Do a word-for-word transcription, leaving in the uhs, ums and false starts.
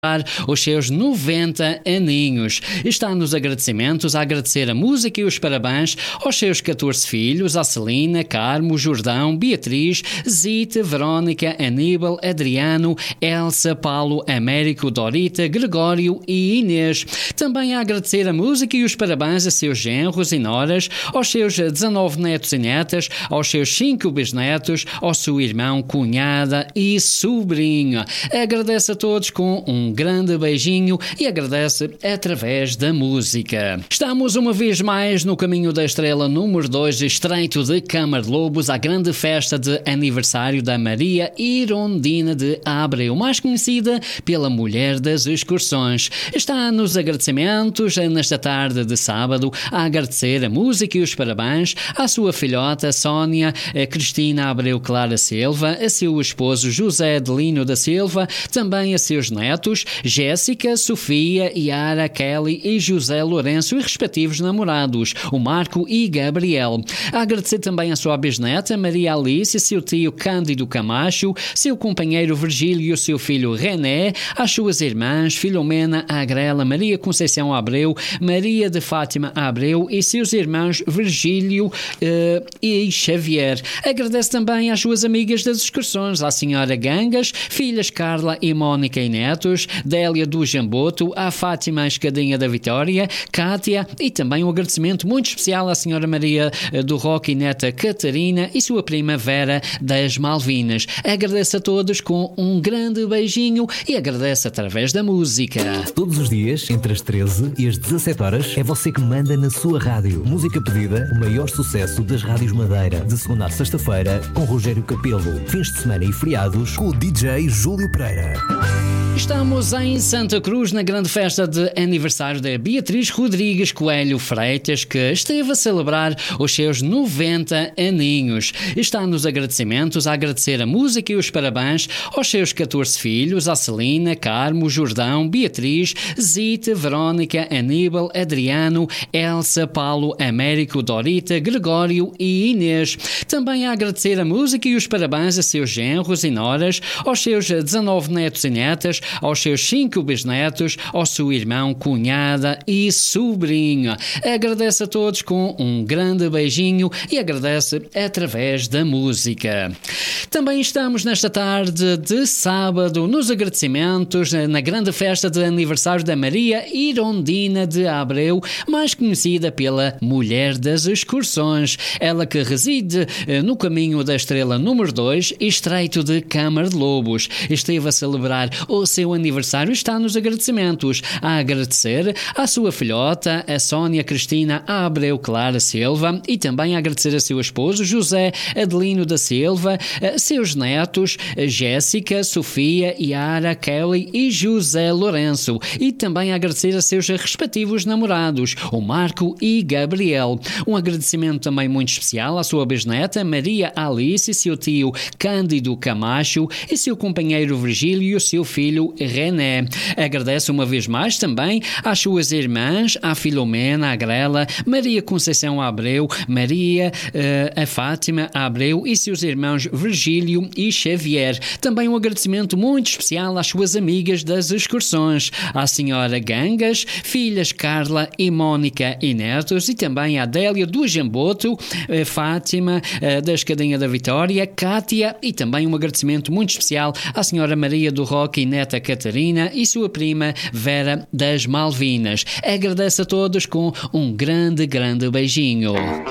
os seus noventa aninhos. Está nos agradecimentos a agradecer a música e os parabéns aos seus catorze filhos, a Celina, Carmo, Jordão, Beatriz, Zita, Verónica, Aníbal, Adriano, Elsa, Paulo, Américo, Dorita, Gregório e Inês. Também a agradecer a música e os parabéns a seus genros e noras, aos seus dezanove netos e netas, aos seus cinco bisnetos, ao seu irmão, cunhada e sobrinho. Agradece a todos com um grande beijinho e agradece através da música. Estamos uma vez mais no caminho da estrela número dois, estreito de Câmara de Lobos, à grande festa de aniversário da Maria Irondina de Abreu, mais conhecida pela Mulher das Excursões. Está nos agradecimentos nesta tarde de sábado a agradecer a música e os parabéns à sua filhota Sónia Cristina Abreu Clara Silva, a seu esposo José Adelino da Silva, também a seus netos Jéssica, Sofia, Yara, Kelly e José Lourenço e respectivos namorados, o Marco e Gabriel. A agradecer também a sua bisneta Maria Alice, seu tio Cândido Camacho, seu companheiro Virgílio e o seu filho René, às suas irmãs Filomena Agrela, Maria Conceição Abreu, Maria de Fátima Abreu e seus irmãos Virgílio uh, e Xavier. Agradece também às suas amigas das excursões, à senhora Gangas, filhas Carla e Mónica e netos, Délia do Jamboto, à Fátima Escadinha da Vitória, Cátia e também um agradecimento muito especial à senhora Maria do Roque e neta Catarina e sua prima Vera das Malvinas. Agradece a todos com um grande beijinho e agradece através da música. Todos os dias, entre as treze e as dezassete horas, é você que manda na sua rádio. Música pedida, o maior sucesso das rádios Madeira. De segunda a sexta-feira, com Rogério Capelo. Fins de semana e feriados, com o D J Júlio Pereira. Estamos em Santa Cruz na grande festa de aniversário da Beatriz Rodrigues Coelho Freitas, que esteve a celebrar os seus noventa aninhos. Está nos agradecimentos a agradecer a música e os parabéns aos seus catorze filhos, a Celina, Carmo, Jordão, Beatriz, Zita, Verónica, Aníbal, Adriano, Elsa, Paulo, Américo, Dorita, Gregório e Inês. Também a agradecer a música e os parabéns a seus genros e noras, aos seus dezanove netos e netas, aos seus cinco bisnetos, ao seu irmão, cunhada e sobrinho. Agradece a todos com um grande beijinho e agradece através da música. Também estamos nesta tarde de sábado nos agradecimentos na grande festa de aniversário da Maria Irondina de Abreu, mais conhecida pela Mulher das Excursões. Ela que reside no caminho da estrela número dois, estreito de Câmara de Lobos. Esteve a celebrar o seu aniversário, está nos agradecimentos a agradecer à sua filhota, a Sónia Cristina Abreu Clara Silva, e também a agradecer a seu esposo José Adelino da Silva, a seus netos Jéssica, Sofia, Yara, Kelly e José Lourenço, e também a agradecer a seus respectivos namorados, o Marco e Gabriel. Um agradecimento também muito especial à sua bisneta Maria Alice, seu tio Cândido Camacho e seu companheiro Virgílio e o seu filho René. Agradece uma vez mais também às suas irmãs, à Filomena Agrela, Maria Conceição Abreu, Maria uh, a Fátima Abreu e seus irmãos Virgílio e Xavier. Também um agradecimento muito especial às suas amigas das excursões, à senhora Gangas, filhas Carla e Mónica e netos, e também à Délia do Jamboto, uh, Fátima uh, da Escadinha da Vitória, Cátia, e também um agradecimento muito especial à senhora Maria do Roque e neta Catarina e sua prima Vera das Malvinas. Agradece a todos com um grande, grande beijinho.